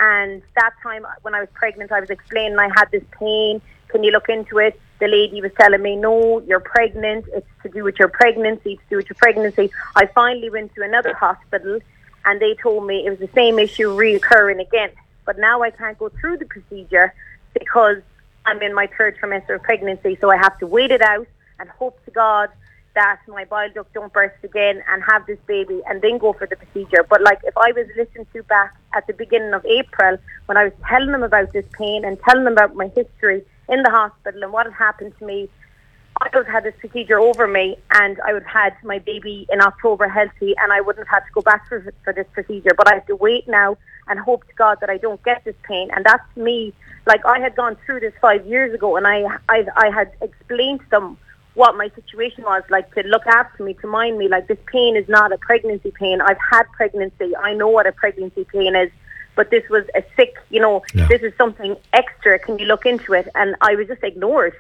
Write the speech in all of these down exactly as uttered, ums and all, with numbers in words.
And that time when I was pregnant, I was explaining I had this pain. Can you look into it? The lady was telling me, no, you're pregnant. It's to do with your pregnancy. It's to do with your pregnancy. I finally went to another hospital and they told me it was the same issue reoccurring again. But now I can't go through the procedure because I'm in my third trimester of pregnancy. So I have to wait it out and hope to God that my bile duct don't burst again and have this baby and then go for the procedure. But like if I was listened to back at the beginning of April when I was telling them about this pain and telling them about my history in the hospital and what had happened to me, I would have had this procedure over me and I would have had my baby in October healthy and I wouldn't have had to go back for, for this procedure. But I have to wait now and hope to God that I don't get this pain. And that's me. Like I had gone through this five years ago and I, I, I had explained to them what my situation was, like to look after me, to mind me, like this pain is not a pregnancy pain. I've had pregnancy. I know what a pregnancy pain is, but this was a sick, you know, yeah. This is something extra. Can you look into it? And I was just ignored.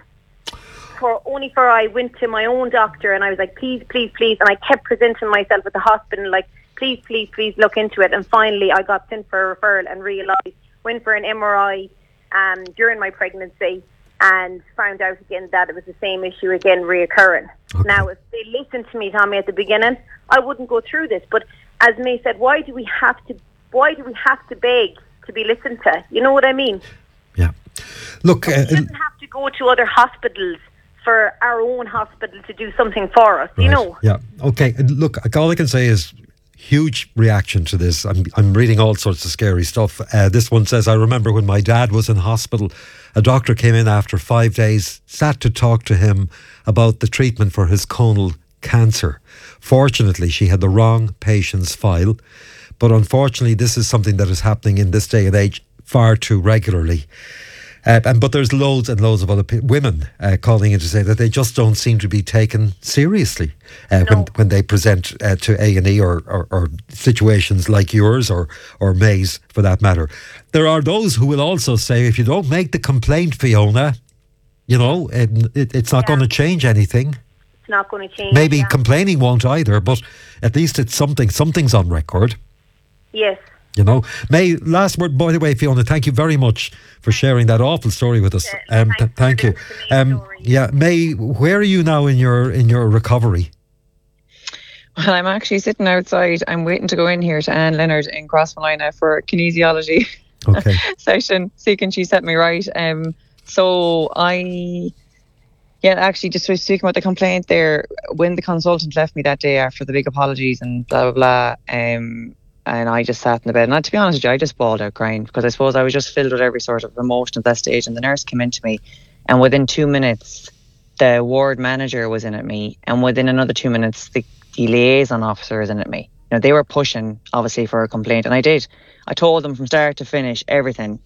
For only for I went to my own doctor and I was like, please, please, please. And I kept presenting myself at the hospital, like, please, please, please look into it. And finally I got sent for a referral and realised, went for an M R I um, during my pregnancy, and found out again that it was the same issue again reoccurring. Okay. Now, if they listened to me, Tommy, at the beginning, I wouldn't go through this. But as May said, why do we have to? Why do we have to beg to be listened to? You know what I mean? Yeah. Look, so we uh, shouldn't have to go to other hospitals for our own hospital to do something for us. Right. You know? Yeah. Okay. Look, all I can say is, huge reaction to this. I'm I'm reading all sorts of scary stuff. Uh, this one says, I remember when my dad was in hospital, a doctor came in after five days, sat to talk to him about the treatment for his colon cancer. Fortunately, she had the wrong patient's file. But unfortunately, this is something that is happening in this day and age far too regularly. Uh, and but there's loads and loads of other p- women uh, calling in to say that they just don't seem to be taken seriously uh, no. when when they present uh, to A and E or, or, or situations like yours or or May's for that matter. There are those who will also say, if you don't make the complaint, Fiona, you know, it, it, it's not yeah. going to change anything. It's not going to change. Maybe yeah. complaining won't either, but at least it's something. Something's on record. Yes. You know, May, last word, by the way, Fiona, thank you very much for sharing that awful story with us. Um, th- thank you. Um, yeah, May, where are you now in your in your recovery? Well, I'm actually sitting outside. I'm waiting to go in here to Anne Leonard in Crossmolina for a kinesiology okay. session. So can she set me right? Um, so I, yeah, actually just was speaking about the complaint there. When the consultant left me that day after the big apologies and blah, blah, blah, um, and I just sat in the bed. And to be honest with you, I just bawled out crying because I suppose I was just filled with every sort of emotion at that stage. And the nurse came into me, and within two minutes, the ward manager was in at me. And within another two minutes, the, the liaison officer was in at me. You know, they were pushing, obviously, for a complaint. And I did. I told them from start to finish, everything.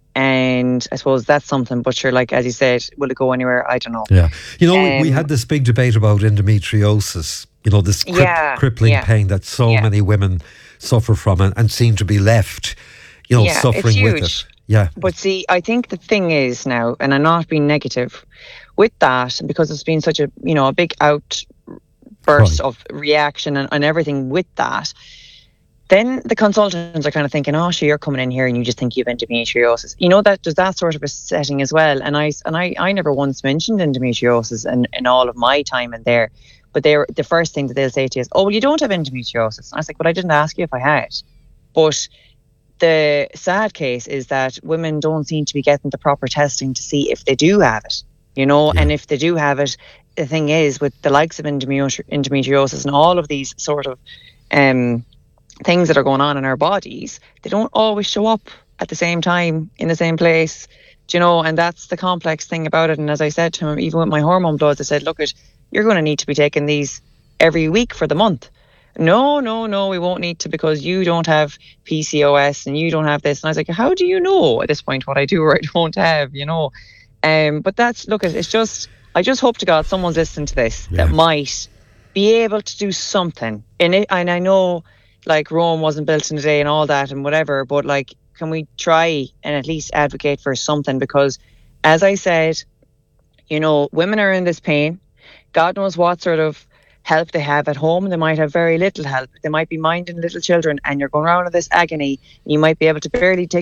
And I suppose that's something. But sure, like, as you said, will it go anywhere? I don't know. Yeah. You know, um, we, we had Um, this big debate about endometriosis. You know, this cri- Yeah, crippling yeah. pain that so Yeah. many women suffer from and, and seem to be left, you know, Yeah, it's suffering with huge. it. Yeah. But see, I think the thing is now, and I'm not being negative, with that, because it's been such a, you know, a big outburst Right. of reaction and, and everything with that, then the consultants are kind of thinking, oh, sure, you're coming in here and you just think you have endometriosis. You know, that there's that sort of a setting as well. And I and I, I never once mentioned endometriosis in, in all of my time in there. But they're the first thing that they'll say to you is, oh, well, you don't have endometriosis. And I was like, but I didn't ask you if I had. But the sad case is that women don't seem to be getting the proper testing to see if they do have it, you know, Yeah. and if they do have it, the thing is with the likes of endometri- endometriosis and all of these sort of um, things that are going on in our bodies, they don't always show up at the same time in the same place, do you know, and that's the complex thing about it. And as I said to him, even with my hormone bloods, I said, look, it, you're going to need to be taking these every week for the month. No, no, no, we won't need to because you don't have P C O S and you don't have this. And I was like, how do you know at this point what I do or I don't have, you know? Um, but that's, look, it's just, I just hope to God someone's listening to this Yeah. that might be able to do something in it. And I know, like, Rome wasn't built in a day and all that and whatever, but, like, can we try and at least advocate for something? Because, as I said, you know, women are in this pain. God knows what sort of help they have at home. They might have very little help. They might be minding little children and you're going around with this agony and you might be able to barely take